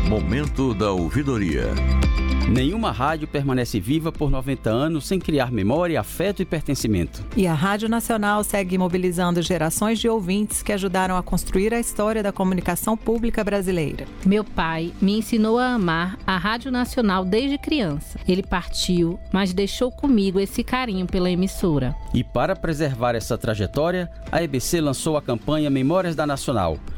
Momento da ouvidoria. Nenhuma rádio permanece viva por 90 anos sem criar memória, afeto e pertencimento. E a Rádio Nacional segue mobilizando gerações de ouvintes que ajudaram a construir a história da comunicação pública brasileira. Meu pai me ensinou a amar a Rádio Nacional desde criança. Ele partiu, mas deixou comigo esse carinho pela emissora. E para preservar essa trajetória, a EBC lançou a campanha Memórias da Nacional,